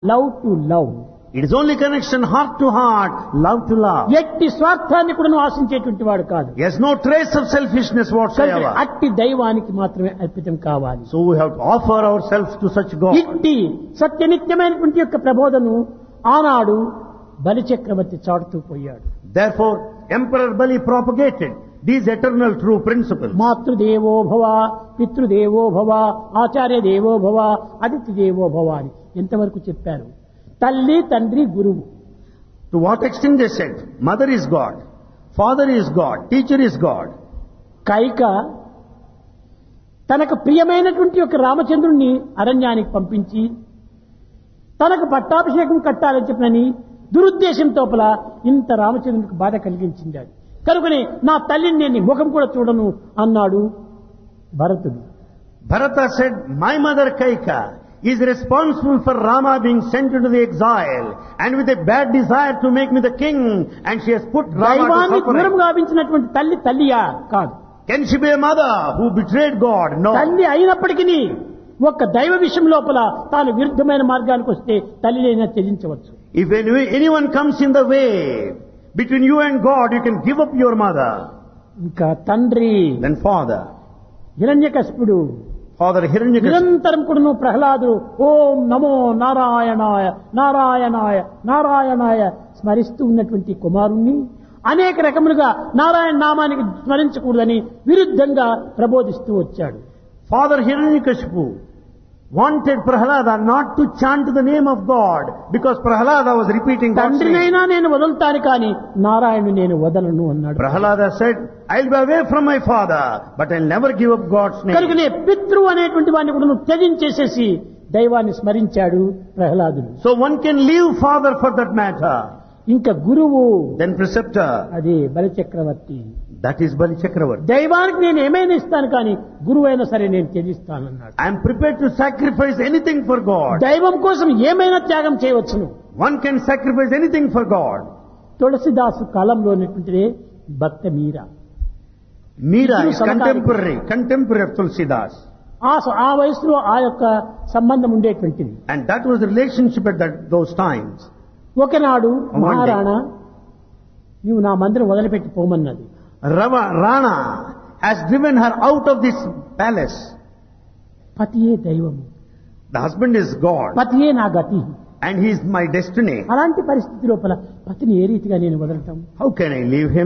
Love to love. It is only connection heart to heart, love to love. ఎట్టి స్వార్థాన్ని కూడా ఆశించేటువంటి వాడు కాదు. He has no trace of selfishness whatsoever. అట్టి దైవానికి మాత్రమే అర్పితం కావాలి. So we have to offer ourselves to such God. ఇట్టి సత్యనిత్యమైనటువంటి యొక్క ప్రబోధను ఆనాడు బలిచక్రవర్తి చాటుతూ పోయాడు. Therefore, Emperor Bali propagated these eternal true principles. మాతృదేవో భవ, పితృదేవో భవ, ఆచార్య దేవో భవ, అతిథి దేవో భవ అని ఎంతవరకు చెప్పారు? తల్లి, తండ్రి, గురువు. To what extent they said, mother is God, father is God, teacher is God. Kaika తనకు ప్రియమైనటువంటి యొక్క రామచంద్రుణ్ణి అరణ్యానికి పంపించి తనకు పట్టాభిషేకం కట్టాలని చెప్పినని దురుద్దేశంతోపల ఇంత రామచంద్రునికి బాధ కలిగించింది. కనుకనే నా తల్లిని నేను ముఖం కూడా చూడను అన్నాడు భరతుడు. Bharata said, my mother Kaika is responsible for Rama being sent into the exile and with a bad desire to make me the king, and she has put Rama to దైవాన్ని దూరం suffering. గావించినటువంటి తల్లి తల్లియా కాదు. Can she be a mother who betrayed God? No. తల్లి అయినప్పటికీ ఒక్క దైవ విషయం లోపల తాను విరుద్ధమైన మార్గానికి వస్తే తల్లినైనా త్యజించవచ్చు. If anyone comes in the way between you and God, you can give up your mother. ఇంకా తండ్రి Then father. హిరణ్యకశిపుడు Father Hiranyakashipu. నిరంతరం కూడా ప్రహ్లాదుడు ఓం నమో నారాయణాయ నారాయణాయ నారాయణాయ స్మరిస్తూ ఉన్నటువంటి కుమారుణ్ణి అనేక రకములుగా నారాయణ నామానికి స్మరించకూడదని విరుద్ధంగా ప్రబోధిస్తూ వచ్చాడు. Father Hiranyakashipu wanted Prahlada not to chant the name of God because Prahlada was repeating God's name. తండ్రినైనా నేను వదులుతాను కానీ నారాయణుని నేను వదలను అన్నాడు. Prahlada said, I'll be away from my father, but I'll never give up God's name. కనుకనే పితృ అనేటువంటి వాడిని కూడా త్యజించేసేసి దైవాన్ని స్మరించాడు ప్రహ్లాదుడు. So one can leave father for that matter. ఇంకా గురువు Then preceptor, అది బలిచక్రవర్తి. that is Bali Chakravarti. దైవానికి నేను ఏమైనా ఇస్తాను కానీ గురువు అయినా సరే నేను త్యజిస్తానన్నాడు. I am prepared to sacrifice anything for God. దైవం కోసం ఏమైనా త్యాగం చేయవచ్చును. One can sacrifice anything for God. తులసిదాసు కాలంలో ఉన్నటువంటిదే భక్త మీరా. Meera Idru is samakaali. contemporary of Tulsidas. ఆ వయసులో ఆ యొక్క సంబంధం ఉండేటువంటిది. And that was the relationship at those times. ఒకనాడు One day. మహారాణా నీవు నా మందిరం వదిలిపెట్టి పోమన్నది. Rana has driven her out of this palace. పతియే దైవము, The husband is God పతియే నా గతి. and he is my destiny. అలాంటి పరిస్థితి లోపల పతిని ఏ రీతిగా నేను వదలటం? How can I leave him?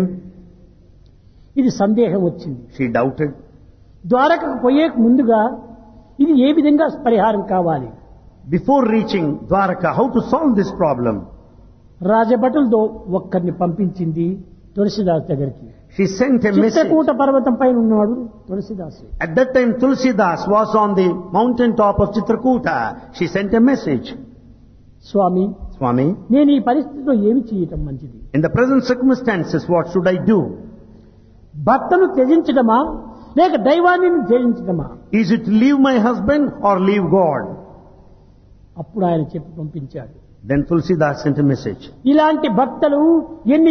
ఇది సందేహం వచ్చింది. She doubted. ద్వారకకు పోయే ముందుగా ఇది ఏ విధంగా పరిహారం కావాలి? Before reaching Dwaraka, how to solve this problem? రాజభటులతో ఒక్కరిని పంపించింది తులసిదాస్ దగ్గరికి. She sent a message. Chitrakoot పర్వతం పైన ఉన్నాడు తులసిదాసు. At that time, Tulsidas was on the mountain top of Chitrakuta. She sent a message. Swamy, Swami, నేను ఈ పరిస్థితిలో ఏమి చేయటం మంచిది? in the present circumstances, what should I do? భర్తను త్యజించడమా లేక దైవాన్ని త్యజించడమా? Is it to leave my husband or leave God? అప్పుడు ఆయన చెప్పి పంపించాడు. Then Tulsidas sent a message. ఇలాంటి భర్తలు ఎన్ని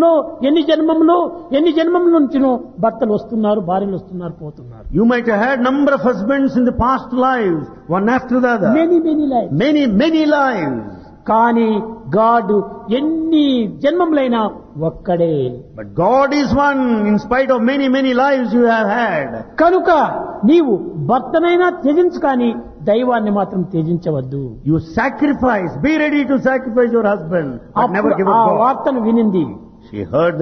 జన్మముల నుంచినో భర్తలు వస్తున్నారు, భార్యలు వస్తున్నారు, పోతున్నారు. You might have had number of husbands in the past lives, one after the other. Many life. Many lives. కానీ గాడ్ ఎన్ని జన్మములైనా ఒక్కడే. But God is one in spite of many lives you have had. కనుక నీవు భర్తనైనా త్యజించు కానీ దైవాన్ని మాత్రం త్యజించవద్దు. You sacrifice, be ready to sacrifice your husband, but never అప్పుడు give ఆ up God. వార్తను వినింది. She heard